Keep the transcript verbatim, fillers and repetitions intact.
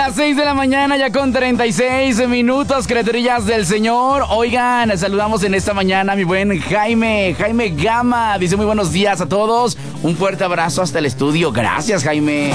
Las seis de la mañana ya con treinta y seis minutos, criaturillas del Señor. Oigan, saludamos en esta mañana a mi buen Jaime, Jaime Gama. Dice muy buenos días a todos. Un fuerte abrazo hasta el estudio. Gracias, Jaime.